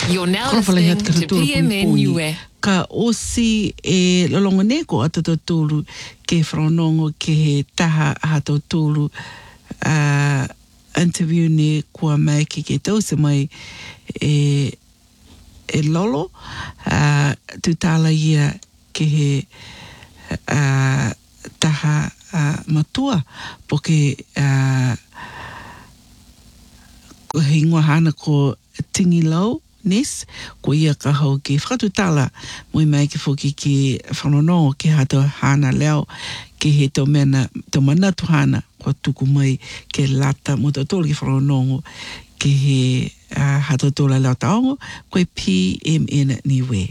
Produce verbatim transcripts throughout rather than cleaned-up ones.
You're now listening to P M N Niue. Ka osi e lolongo neko a tato tūlu ke whanongo ke he taha a tato tūlu uh, interview ne kua mai ki ke tausa mai e, e lolo uh, tu tala ia ke he uh, taha uh, matua po ke uh, ko he ingoa hana ko tingi lau nes, ko ia ka hau ke whakatutala mui mai ke whoki ke whanono ke hato hana leo ke he tō mena, tō mana tuhana ko tuku mai ke lata mo tō tōle ke whanono ke he uh, hato tōla leo taongo koe P M N Niue.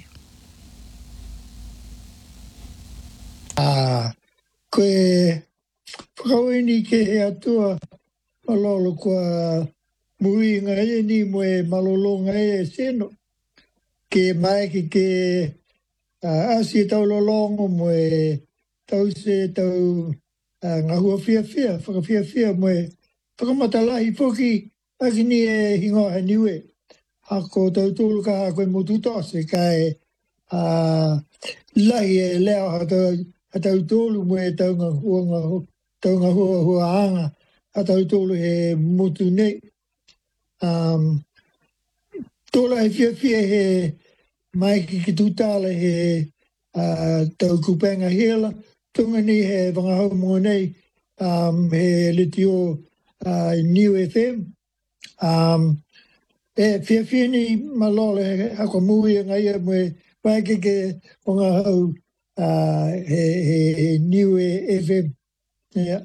Ah, koe whakawini ke he atua malolo kua mui ngai ni moe malolo ngai e seno ke mai ki ke uh, asi tau lolongo moe tau se tau uh, ngahua fia fia whaka fia fia moe whakamatalahi whoki aki ni e hingoa niue hako tau tūlu ka koe motu tose kai uh, lahi e leo ha tau, ha tau tūlu moe tau ngahua ngahua tau ngahua hua anga ha tau tūlu he motu nei. Um, tōla he fia fia he mai ki ki tūtala he uh, tau kupenga hela, tunga ni he wangahau mō nei um, he litio uh, New F M. Um, e fia fia ni malola he hako mui ngai e mwe mai ki ke wangahau uh, he, he, he New F M. Yeah.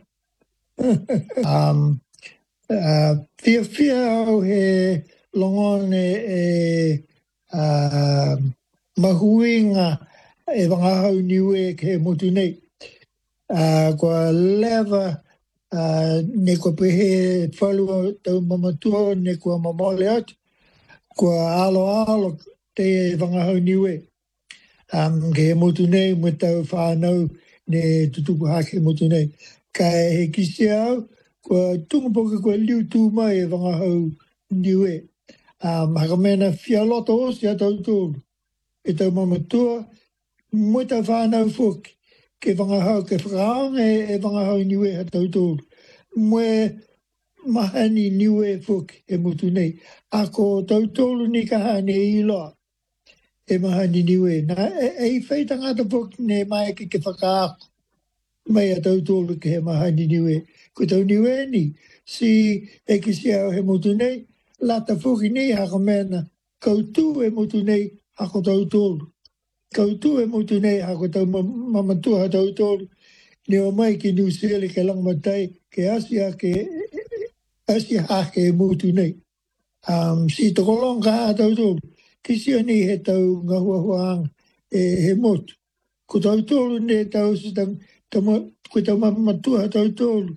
um, Uh, fia fia au he longone e uh, mahuinga e wangahau niue ke motu nei. Uh, kua leva uh, ne kua pehe whalua tau mamatua ne kua mamole atu. Kua alo alo te e wangahau niue. Um, ke motu nei mo tau whanau ne tutupu hake motu nei. Kai he kisi au kua tungapoka kua liu tū mai e wangahau niue. Um, haka mena fia loto osi a tau tōru. E tau mamatua, mo tau whanau whoki, ke wangahau, ke whakaanga e, e wangahau niue a tau tōru. Mo e mahani niue whoki e mutu nei. Ako tau tōru ni ka hane i loa e mahani niue. Nā e, e i whaitangata whoki ne mai ke ke whakaako. Mai a tau tōru ke he mahani niue. Ko tau niue ni, si e kisi au he motu nei, lata whoki nei haka mena, kautu e motu nei hako tau tōru. Kautu e motu nei hako tau mamatua ha tau tōru. Ne o mai ki New Zealand ke langmatai, ke Asia ke Asia hake e motu nei. Um, si toko longa ha tau tōru, kisi o ni he tau ngahua huang e he motu. Ko tau tōru ne tau si tau, ko tau mamatua ha tau tōru.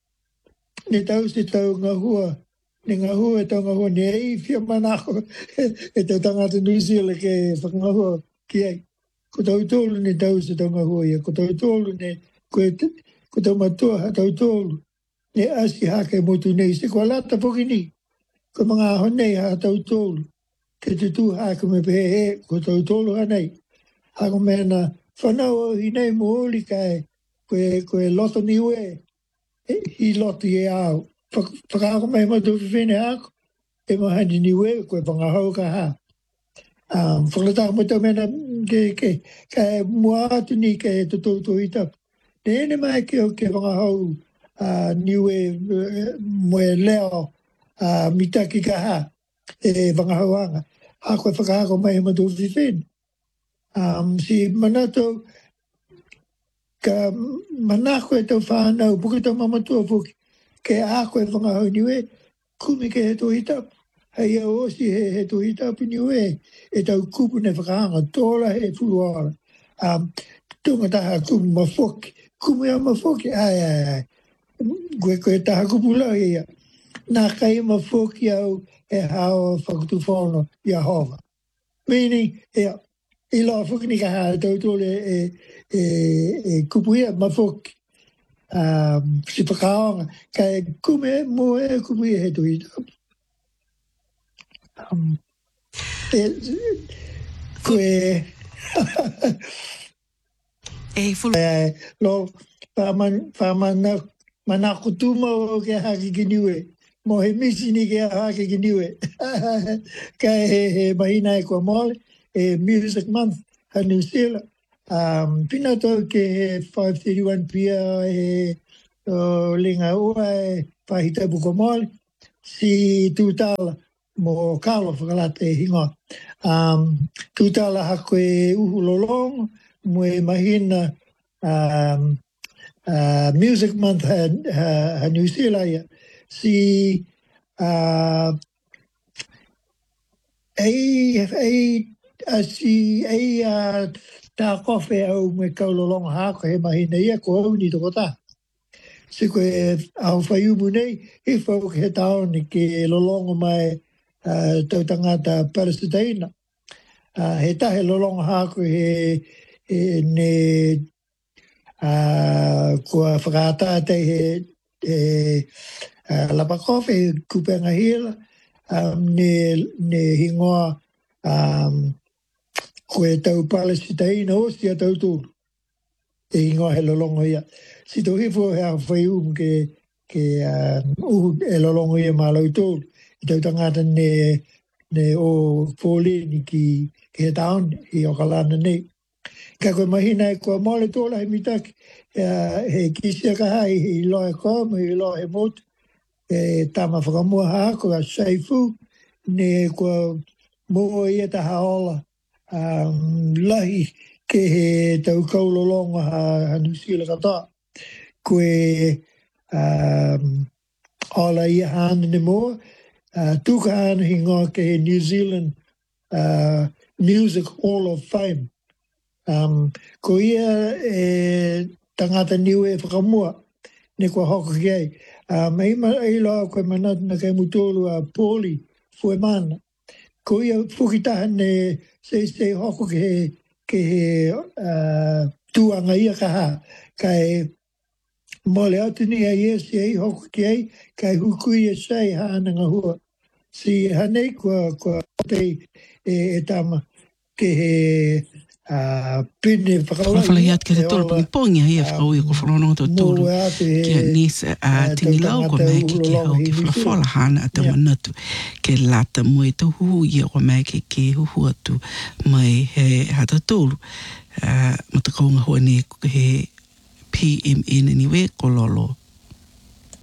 Ne tau se tau ngahua, ne ngahua e tau ngahua, ne ei fia manako e tau tangata New Zealand ke whakangahua ki ei. Ko tau tōlu ne tau se tau ngahua ia, ko tau tōlu ne, ko tau matua ha tau tōlu, ne asi hake motu nei, se kua lata poki ni, ko mga honei ha tau tōlu, ke tutu hake me pehe e, ko tau tōlu ha nei. Hako mena, whanau o hi nei mo oli kai, koe, koe loto niue, i loti e au. Whakaako mai matu whiwhene ako, e mahani niue, koe wangahau ka ha. Um, Whakatako mai tau mena, ke, ke, ke mua atu ni ke e tutou i tapu. Ne ene mai ke o ke wangahau uh, niue uh, moe leo uh, mitaki ka ha, e wangahau anga. Ha koe whakaako mai matu whiwhene. Um, si manato, ka manako e tau whanau, puke tau mamatua puke, ke ako e whangahau niue, kumi ke he tohi tapu. Hei a osi he, he tohi tapu niue, e tau kupu ne whakaanga, tōla he furuara. Um, tunga taha kupu mawhoki, kumu ia mawhoki, ai, ai, ai. Koe koe taha kupu lau ia. Nā kai mawhoki au e hao whakutu whono ia hova. Meaning, ia, i loa whuki ni ka haa tau tōle e, e, e kupu ia mawhoki. Um, si whakaonga, kai kume mo e kupu ia he tohi tapu. Um, Koe... E fulu. Lo, whaman, whamana, mana kutuma o ke haki ki niwe. Mo he misi ni ke haki ki niwe. Kai he, he mahina e kua mole, e Music Month, ha New Zealand. Um, pina tau ke he five thirty-one pia he o linga ua e pahita buko mole, si tūtala mo kalo whakalata e hingoa. Um, tūtala hako e uhu lolongo, mo e mahina um, uh, Music Month ha, ha, ha New Zealand. Si uh, ei, ei, a si ei uh, tā kofe au me kaulolonga hako he mahina ia ko au ni toko tā. Si koe au whaiumu nei, he whau ke he taone ke lolonga mai uh, tau tangata Palestina. Uh, he tahe lolonga hako he, he ne uh, kua whakaata he, he uh, Lapakofe, he kupenga hila, um, ne, ne hingoa um, koe tau Palestina o sia tau tūru. E hingoa he lolonga ia. Si tau hifo he a whaiumu ke, ke uh, uhu e lolonga ia mālau tūru. I tau tangata ne, ne o Paulini ki, ki he taon i o kalana nei. Ka koe mahina e kua mole tōla he mitaki, uh, he kisia ka hai i loa e koma, i loa he motu, e tama whakamua hako a seifu, ne kua mua ia ta haola um, lahi ke he tau kaulolonga ha, ha Nusila katoa. Koe um, ola ia hana ne mua, uh, tuka hana hingoa ke he New Zealand uh, Music Hall of Fame. Um, ko ia e tangata niu e whakamua, ne kua hoko ki ei. Um, e ima e loa koe manat na kai mutolu a Pōli, fue mana. Ko ia whukitaha ne se se hoko ke he, ke he uh, tuanga ia ka ha, kai mole atu ni a iesi ei hoko ki ei, kai hukui e sei haananga hua. Si hanei kua, kua te e, e tama ke he Uh, pene whakaulai. Whawhalahi atu ke te tolo pungi pongi hei a whakau i ko whanonga tō tūru. Kia nisa a tingi lau ko mai ke ke hau ke whawhala hana a te manatu. Ke lata mui tau hu i a mai ke ke huhu atu mai he hata tūru. Uh, Mata kaunga hoa ne he P M N niwe ko lolo